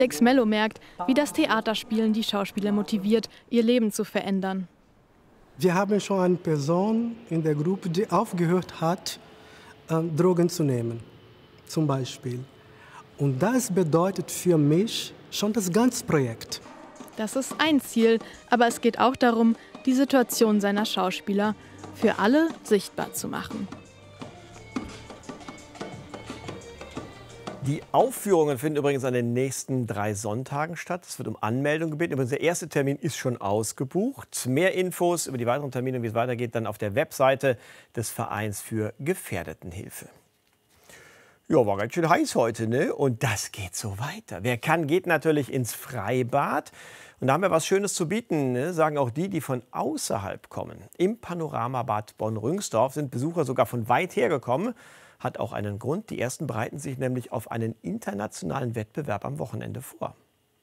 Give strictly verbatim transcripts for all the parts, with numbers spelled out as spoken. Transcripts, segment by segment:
Alex Mello merkt, wie das Theaterspielen die Schauspieler motiviert, ihr Leben zu verändern. Wir haben schon eine Person in der Gruppe, die aufgehört hat, ähm, Drogen zu nehmen, zum Beispiel. Und das bedeutet für mich schon das ganze Projekt. Das ist ein Ziel, aber es geht auch darum, die Situation seiner Schauspieler für alle sichtbar zu machen. Die Aufführungen finden übrigens an den nächsten drei Sonntagen statt. Es wird um Anmeldung gebeten. Übrigens, der erste Termin ist schon ausgebucht. Mehr Infos über die weiteren Termine und wie es weitergeht, dann auf der Webseite des Vereins für Gefährdetenhilfe. Ja, war ganz schön heiß heute, ne? Und das geht so weiter. Wer kann, geht natürlich ins Freibad. Und da haben wir was Schönes zu bieten, ne? Sagen auch die, die von außerhalb kommen. Im Panoramabad Bonn-Rüngsdorf sind Besucher sogar von weit her gekommen. Hat auch einen Grund. Die ersten bereiten sich nämlich auf einen internationalen Wettbewerb am Wochenende vor.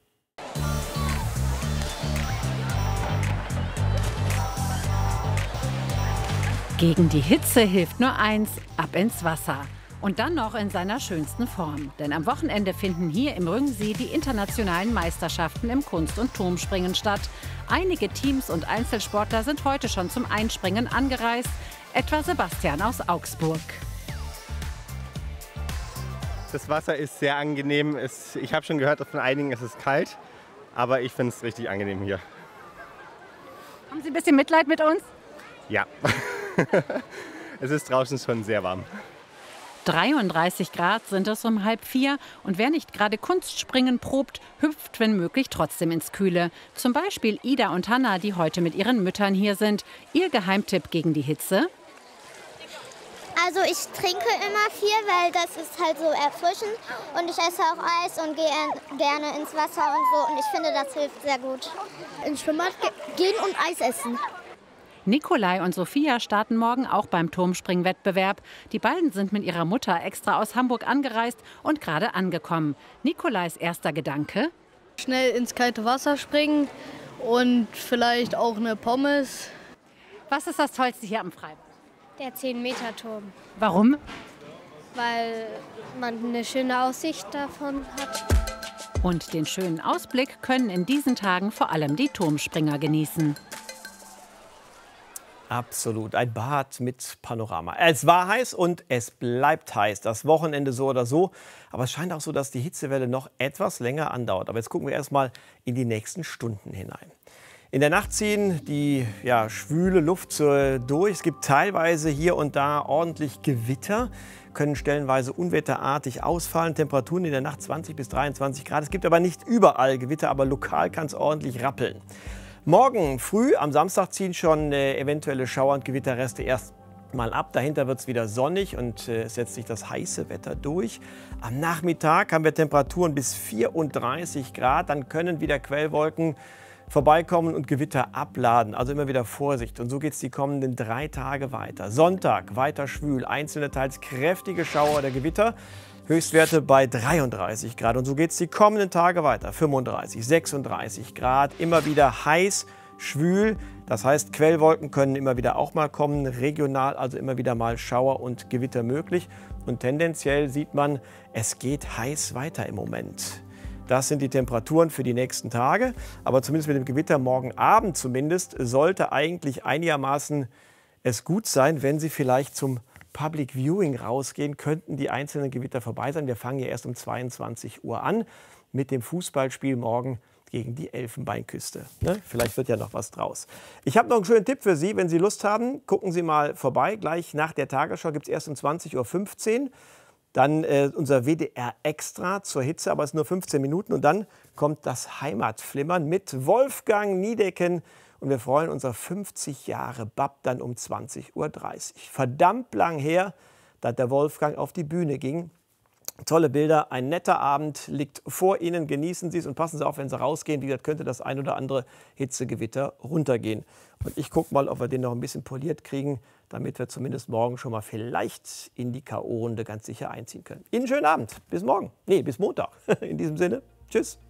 Gegen die Hitze hilft nur eins: ab ins Wasser. Und dann noch in seiner schönsten Form. Denn am Wochenende finden hier im Rüngsee die internationalen Meisterschaften im Kunst- und Turmspringen statt. Einige Teams und Einzelsportler sind heute schon zum Einspringen angereist. Etwa Sebastian aus Augsburg. Das Wasser ist sehr angenehm. Es, ich habe schon gehört von einigen, es ist kalt. Aber ich finde es richtig angenehm hier. Haben Sie ein bisschen Mitleid mit uns? Ja. Es ist draußen schon sehr warm. dreiunddreißig Grad sind es um halb vier. Und wer nicht gerade Kunstspringen probt, hüpft wenn möglich trotzdem ins Kühle. Zum Beispiel Ida und Hanna, die heute mit ihren Müttern hier sind. Ihr Geheimtipp gegen die Hitze? Also ich trinke immer viel, weil das ist halt so erfrischend. Und ich esse auch Eis und gehe gerne ins Wasser und so. Und ich finde, das hilft sehr gut. Ins Schwimmbad gehen und Eis essen. Nikolai und Sophia starten morgen auch beim Turmspringwettbewerb. Die beiden sind mit ihrer Mutter extra aus Hamburg angereist und gerade angekommen. Nikolais erster Gedanke: Schnell ins kalte Wasser springen und vielleicht auch eine Pommes. Was ist das Tollste hier am Freibad? Der zehn Meter Turm. Warum? Weil man eine schöne Aussicht davon hat. Und den schönen Ausblick können in diesen Tagen vor allem die Turmspringer genießen. Absolut, ein Bad mit Panorama. Es war heiß und es bleibt heiß. Das Wochenende so oder so. Aber es scheint auch so, dass die Hitzewelle noch etwas länger andauert. Aber jetzt gucken wir erst mal in die nächsten Stunden hinein. In der Nacht ziehen die ja, schwüle Luft so durch. Es gibt teilweise hier und da ordentlich Gewitter, können stellenweise unwetterartig ausfallen. Temperaturen in der Nacht zwanzig bis dreiundzwanzig Grad. Es gibt aber nicht überall Gewitter, aber lokal kann es ordentlich rappeln. Morgen früh, am Samstag, ziehen schon äh, eventuelle Schauer- und Gewitterreste erst mal ab. Dahinter wird es wieder sonnig und äh, es setzt sich das heiße Wetter durch. Am Nachmittag haben wir Temperaturen bis vierunddreißig Grad. Dann können wieder Quellwolken vorbeikommen und Gewitter abladen. Also immer wieder Vorsicht. Und so geht es die kommenden drei Tage weiter. Sonntag weiter schwül, einzelne teils kräftige Schauer oder Gewitter. Höchstwerte bei dreiunddreißig Grad. Und so geht es die kommenden Tage weiter. fünfunddreißig, sechsunddreißig Grad. Immer wieder heiß, schwül. Das heißt, Quellwolken können immer wieder auch mal kommen. Regional also immer wieder mal Schauer und Gewitter möglich. Und tendenziell sieht man, es geht heiß weiter im Moment. Das sind die Temperaturen für die nächsten Tage. Aber zumindest mit dem Gewitter morgen Abend zumindest sollte eigentlich einigermaßen es gut sein, wenn Sie vielleicht zum Public Viewing rausgehen, könnten die einzelnen Gewitter vorbei sein. Wir fangen ja erst um zweiundzwanzig Uhr an mit dem Fußballspiel morgen gegen die Elfenbeinküste. Ne? Vielleicht wird ja noch was draus. Ich habe noch einen schönen Tipp für Sie. Wenn Sie Lust haben, gucken Sie mal vorbei. Gleich nach der Tagesschau gibt es erst um zwanzig Uhr fünfzehn. Dann äh, unser W D R Extra zur Hitze, aber es sind nur fünfzehn Minuten. Und dann kommt das Heimatflimmern mit Wolfgang Niedecken. Und wir freuen uns auf fünfzig Jahre B A P dann um zwanzig Uhr dreißig. Verdammt lang her, dass der Wolfgang auf die Bühne ging. Tolle Bilder, ein netter Abend liegt vor Ihnen. Genießen Sie es und passen Sie auf, wenn Sie rausgehen. Wie gesagt, könnte das ein oder andere Hitzegewitter runtergehen. Und ich gucke mal, ob wir den noch ein bisschen poliert kriegen, damit wir zumindest morgen schon mal vielleicht in die K O-Runde ganz sicher einziehen können. Ihnen einen schönen Abend. Bis morgen. Nee, bis Montag. In diesem Sinne, tschüss.